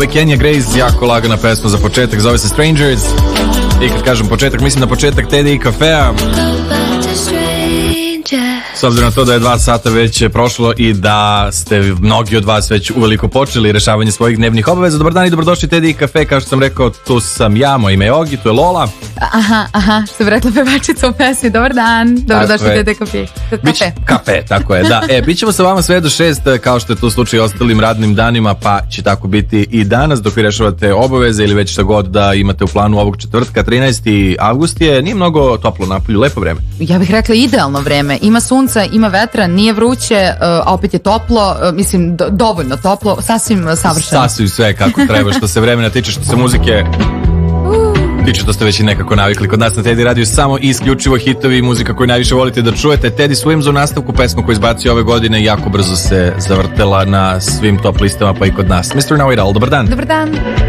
je Kenya Grace, jako lagana pesma za početak, zove se Strangers. I kad kažem početak, mislim na početak Teddy i kafea. S obzirom na to da je 2 sata već prošlo i da ste mnogi od vas već uveliko počeli rešavanje svojih dnevnih obaveza. Dobar dan i dobrodošli Teddy i kafe, kao što sam rekao, tu sam ja, moje ime je Ogi, tu je Lola. Aha, što bi rekla pevačica u pesmi, dobar dan, dobrodošli Teddy i kafe. Kafe, tako je, da. Bit ćemo sa vama sve do 6, kao što je to slučaj ostalim radnim danima, pa će tako biti i danas dok vi rešavate obaveze ili već šta god da imate u planu ovog četvrtka. 13. avgust je, nije mnogo toplo napolju, lepo vreme. Ja bih rekla idealno vreme, ima sunca, ima vetra, nije vruće, a opet je toplo, mislim dovoljno toplo, sasvim savršeno. Sasvim sve kako treba, što se vremena tiče, što se muzike tiče, to ste već i nekako navikli. Kod nas na Teddy Radio samo i isključivo hitovi i muzika koju najviše volite da čujete. Teddy Swims u nastavku, pesmu koju izbacio ove godine, jako brzo se zavrtela na svim top listama pa i kod nas. Mr. Know It All, dobar dan. Dobar dan.